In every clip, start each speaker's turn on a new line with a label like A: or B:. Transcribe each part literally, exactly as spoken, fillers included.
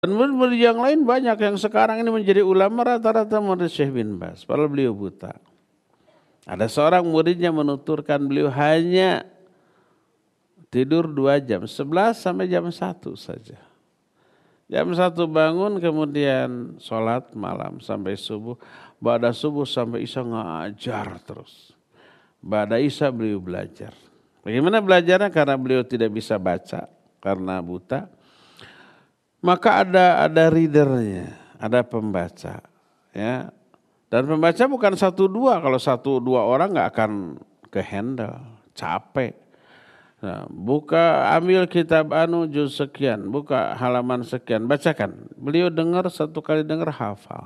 A: Dan murid-murid yang lain banyak yang sekarang ini menjadi ulama rata-rata murid Syekh bin Baz. Padahal beliau buta. Ada seorang muridnya menuturkan beliau hanya tidur dua jam, sebelas sampai jam satu saja. Jam satu bangun kemudian sholat malam sampai subuh. Ba'da subuh sampai isya ngajar terus. Ba'da isya beliau belajar. Bagaimana belajarnya? Karena beliau tidak bisa baca karena buta. Maka ada ada readernya, ada pembaca, ya. Dan pembaca bukan satu dua, kalau satu dua orang nggak akan ke handle, capek. Nah, buka ambil kitab anu juz sekian, buka halaman sekian, bacakan. Beliau dengar satu kali dengar hafal.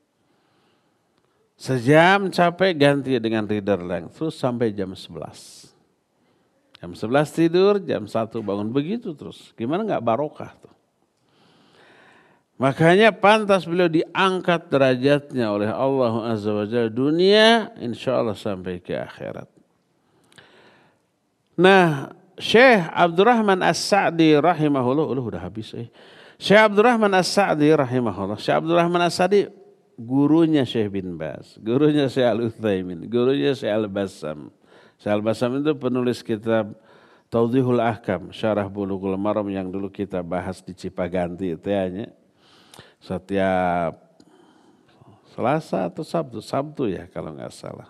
A: Sejam capek ganti dengan reader lain, terus sampai jam sebelas. Jam sebelas tidur, jam satu bangun, begitu terus. Gimana nggak barokah tuh? Makanya pantas beliau diangkat derajatnya oleh Allah Azza wa Jalla dunia, insya Allah sampai ke akhirat. Nah, Syekh Abdurrahman As-Sa'di rahimahullah, oh, udah habis eh. Syekh Abdurrahman As-Sa'di rahimahullah, Syekh Abdurrahman As-Sa'di gurunya Syekh bin Baz, gurunya Syekh Al-Utsaimin, gurunya Syekh Al-Bassam. Syekh Al-Bassam itu penulis kitab Tawdihul Ahkam, Syarah Bulughul Maram yang dulu kita bahas di Cipaganti itu ya. Setiap Selasa atau Sabtu, Sabtu ya kalau nggak salah.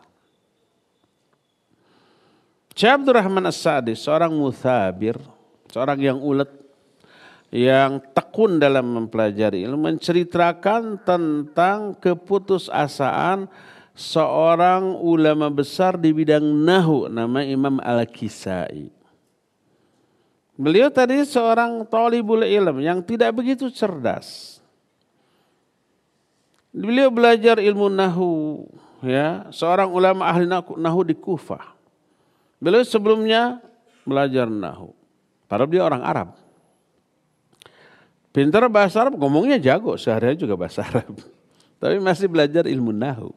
A: Syekh Abdurrahman As-Sa'di seorang muthabir, seorang yang ulet, yang tekun dalam mempelajari ilmu, menceritakan tentang keputusasaan seorang ulama besar di bidang nahwu, nama Imam Al-Kisai. Beliau tadi seorang thalibul ilm yang tidak begitu cerdas. Beliau belajar ilmu nahwu, ya, seorang ulama ahli nahwu di Kufah. Beliau sebelumnya belajar nahwu. Padahal dia orang Arab. Pintar bahasa Arab, ngomongnya jago, sehari-hari juga bahasa Arab. Tapi masih belajar ilmu nahwu.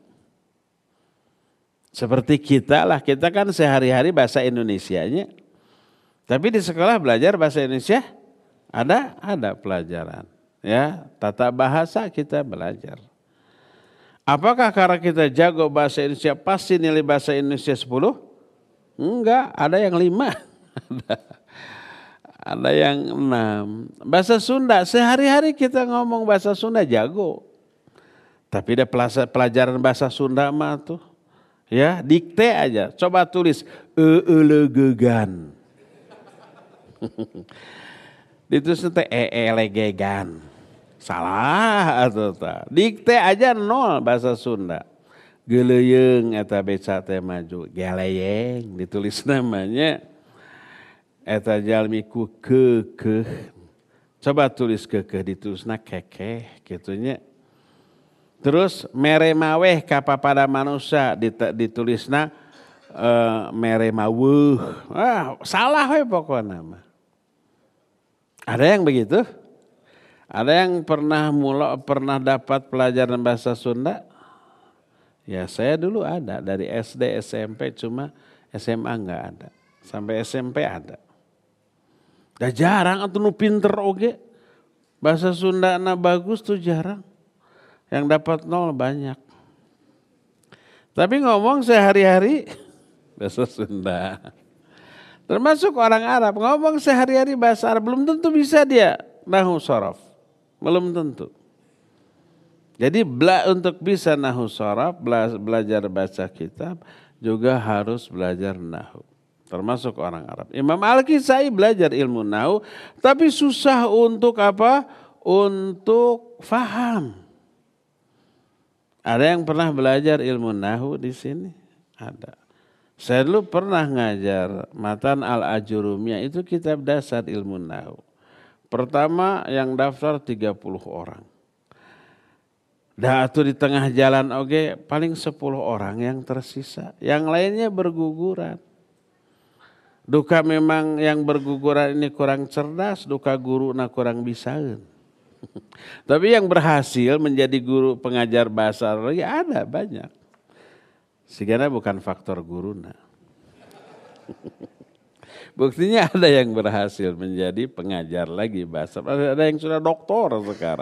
A: Seperti kita lah, kita kan sehari-hari bahasa Indonesianya. Tapi di sekolah belajar bahasa Indonesia ada ada pelajaran, ya, tata bahasa kita belajar. Apakah karena kita jago bahasa Indonesia pasti nilai bahasa Indonesia sepuluh? Enggak, ada yang lima, ada, ada yang enam. Bahasa Sunda, sehari-hari kita ngomong bahasa Sunda jago. Tapi ada pelajaran bahasa Sunda mah tuh, ya, dikte aja. Coba tulis e-elegegan. Ditulis teh e-elegegan. Salah atau tak. Dikte aja nol bahasa Sunda. Geleyeung eta beca teh maju. Geleyeng ditulis namanya. Eta jalmi ku kekeh. Coba tulis kekeh ditulisna kekeh gitunya. Terus mere maweh ka papada manusia ditulisna uh, mere maweuh. Ah, salah we pokokna mah. Ada yang begitu? Ada yang pernah mula pernah dapat pelajaran bahasa Sunda? Ya saya dulu ada dari S D S M P, cuma S M A enggak ada. Sampai S M P ada. Dah jarang atuh nu pinter oge. Bahasa Sunda na bagus tuh jarang. Yang dapat nol banyak. Tapi ngomong sehari-hari bahasa Sunda. Termasuk orang Arab ngomong sehari-hari bahasa Arab belum tentu bisa dia nahwu sharaf. Belum tentu. Jadi bela, untuk bisa nahwu sharaf, belajar baca kitab juga harus belajar nahwu. Termasuk orang Arab. Imam Al-Kisai belajar ilmu nahwu tapi susah untuk apa? Untuk faham. Ada yang pernah belajar ilmu nahwu di sini? Ada. Saya dulu pernah ngajar Matan Al-Ajurumiyah, itu kitab dasar ilmu nahwu. Pertama yang daftar tiga puluh orang. Dah atuh di tengah jalan oge paling sepuluh orang yang tersisa. Yang lainnya berguguran. Duka memang yang berguguran ini kurang cerdas, duka guru na kurang bisaeun. Tapi yang berhasil menjadi guru pengajar bahasa Arab ya ada banyak. Sigana bukan faktor guruna. Buktinya ada yang berhasil menjadi pengajar lagi bahasa, ada yang sudah doktor sekarang.